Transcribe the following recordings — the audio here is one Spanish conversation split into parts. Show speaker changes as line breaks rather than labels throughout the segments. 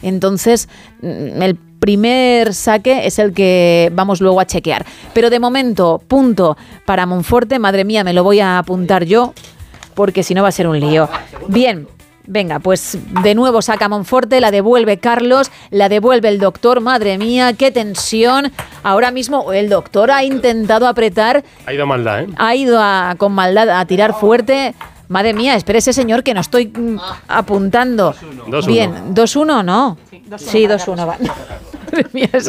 Entonces, el primer saque es el que vamos luego a chequear. Pero de momento, punto para Monforte. Madre mía, me lo voy a apuntar yo, porque si no va a ser un lío. Bien. Venga, pues de nuevo saca Monforte, la devuelve Carlos, la devuelve el doctor. Madre mía, qué tensión. Ahora mismo el doctor ha intentado apretar.
Ha ido a maldad, ¿eh?
Ha ido con maldad a tirar fuerte. Madre mía, espere ese señor que no estoy apuntando.
2-1.
Bien, 2-1, ¿no? Sí, 2-1. Va. Madre mía, es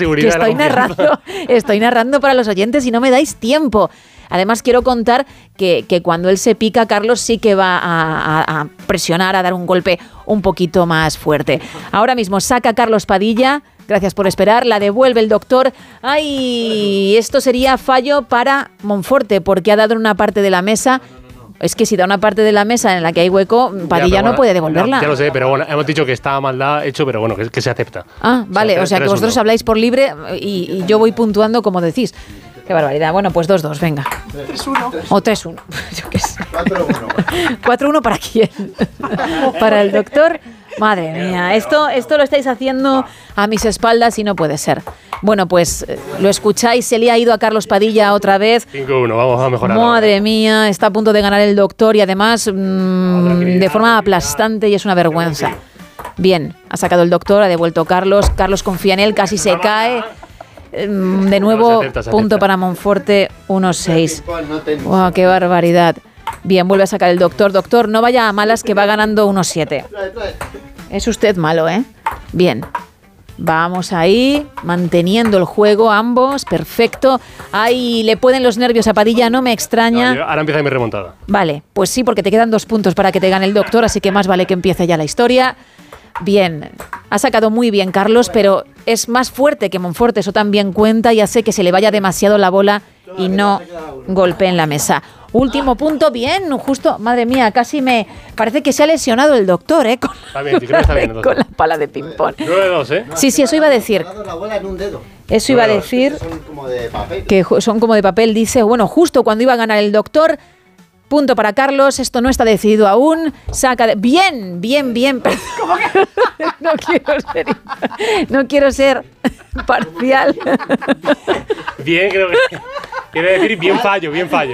que estoy narrando para los oyentes y no me dais tiempo. Además, quiero contar que cuando él se pica, Carlos sí que va a presionar, a dar un golpe un poquito más fuerte. Ahora mismo saca Carlos Padilla. Gracias por esperar. La devuelve el doctor. ¡Ay! Esto sería fallo para Monforte, porque ha dado una parte de la mesa. Es que si da una parte de la mesa en la que hay hueco, Padilla no puede devolverla.
Ya lo sé, pero bueno, hemos dicho que está maldad hecho, pero bueno, que se acepta.
Ah, vale, o sea que vosotros habláis por libre y yo voy puntuando como decís. Qué barbaridad. Bueno, pues 2-2, venga.
3-1.
O 3-1. Yo qué sé.
4-1.
4-1 ¿para quién? ¿Para el doctor? Madre mía, esto lo estáis haciendo a mis espaldas y no puede ser. Bueno, pues lo escucháis, se le ha ido a Carlos Padilla otra vez.
5-1, vamos a mejorar.
Madre mía, está a punto de ganar el doctor y además de forma aplastante y es una vergüenza. Bien, ha sacado el doctor, ha devuelto Carlos. Carlos confía en él, casi se cae. De nuevo,
se acepta.
punto para Monforte, 1-6. ¡Wow, qué barbaridad! Bien, vuelve a sacar el doctor. Doctor, no vaya a malas que va ganando 1-7. Es usted malo, ¿eh? Bien. Vamos ahí, manteniendo el juego ambos, perfecto. Ahí le pueden los nervios a Padilla, no me extraña.
No, ahora empieza mi remontada.
Vale, pues sí, porque te quedan 2 puntos para que te gane el doctor, así que más vale que empiece ya la historia. Bien, ha sacado muy bien Carlos, pero es más fuerte que Monforte, eso también cuenta y hace que se le vaya demasiado la bola y no golpee en la mesa. Último punto, bien, justo, madre mía, casi me parece que se ha lesionado el doctor, con,
Está bien, creo que está bien,
con la pala de ping-pong.
9-2, ¿eh?
Sí, eso iba a decir. Eso iba a decir que son como de papel, dice, bueno, justo cuando iba a ganar el doctor. Punto para Carlos, esto no está decidido aún. Bien. ¿Cómo que? No quiero ser parcial.
Bien, creo que quiere decir bien fallo.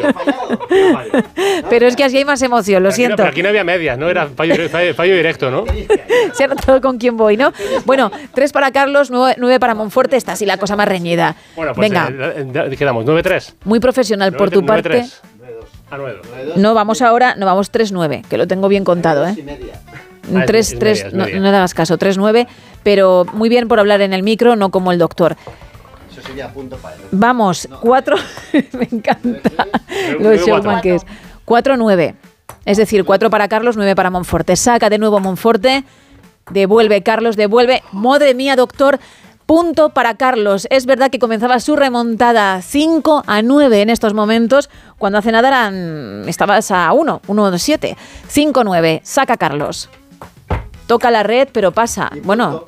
Pero es que así hay más emoción, lo siento.
Pero aquí no había medias, ¿no? Era fallo directo, ¿no?
Se ha notado con quién voy, ¿no? Bueno, 3 para Carlos, 9 para Monforte. Está así la cosa más reñida.
Bueno, pues
venga.
Quedamos 9-3.
Muy profesional
9,
por tu
9,
parte.
3. A 9.
No, vamos 3-9, que lo tengo bien contado, ¿eh? 3, no le hagas caso, 3-9, pero muy bien por hablar en el micro, no como el doctor.
Eso sería punto para él.
Vamos, 4, me encanta lo showman que es. 4-9, es decir, 4 para Carlos, 9 para Monforte. Saca de nuevo Monforte, devuelve Carlos, madre mía, doctor. Punto para Carlos. Es verdad que comenzaba su remontada 5-9 en estos momentos. Cuando hace nada estabas a 1-7. 5-9. Saca Carlos. Toca la red, pero pasa. Bueno.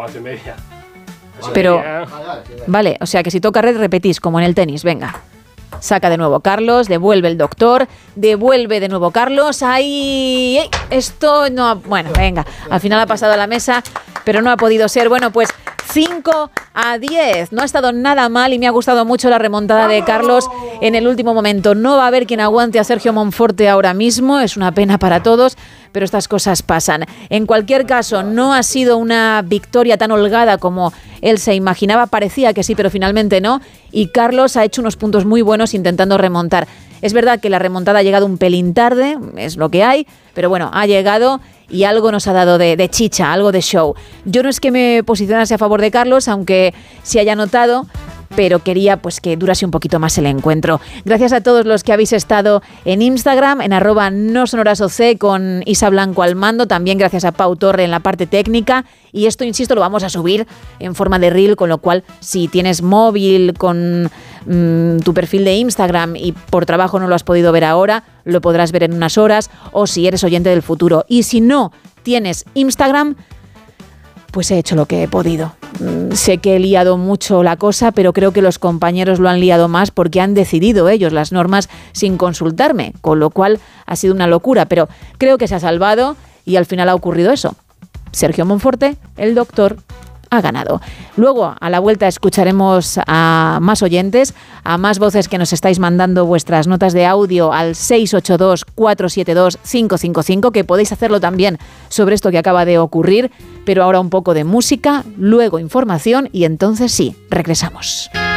Pero. Vale, o sea que si toca red repetís, como en el tenis. Venga. Saca de nuevo Carlos, devuelve el doctor, devuelve de nuevo Carlos. ¡Ay! Esto no. Bueno, venga. Al final ha pasado a la mesa, pero no ha podido ser. Bueno, pues 5-10. No ha estado nada mal y me ha gustado mucho la remontada de Carlos en el último momento. No va a haber quien aguante a Sergio Monforte ahora mismo. Es una pena para todos, pero estas cosas pasan. En cualquier caso, no ha sido una victoria tan holgada como él se imaginaba. Parecía que sí, pero finalmente no. Y Carlos ha hecho unos puntos muy buenos intentando remontar. Es verdad que la remontada ha llegado un pelín tarde, es lo que hay, pero bueno, ha llegado y algo nos ha dado de chicha, algo de show. Yo no es que me posicionase a favor de Carlos, aunque se haya notado, pero quería pues que durase un poquito más el encuentro. Gracias a todos los que habéis estado en Instagram, en @nosonorasoc con Isa Blanco al mando, también gracias a Pau Torre en la parte técnica, y esto, insisto, lo vamos a subir en forma de reel, con lo cual si tienes móvil con tu perfil de Instagram y por trabajo no lo has podido ver ahora, lo podrás ver en unas horas, o si eres oyente del futuro. Y si no tienes Instagram, pues he hecho lo que he podido. Sé que he liado mucho la cosa, pero creo que los compañeros lo han liado más porque han decidido ellos las normas sin consultarme, con lo cual ha sido una locura, pero creo que se ha salvado y al final ha ocurrido eso. Sergio Monforte, el doctor, ha ganado. Luego, a la vuelta, escucharemos a más oyentes, a más voces que nos estáis mandando vuestras notas de audio al 682-472-555, que podéis hacerlo también sobre esto que acaba de ocurrir, pero ahora un poco de música, luego información y entonces sí, regresamos.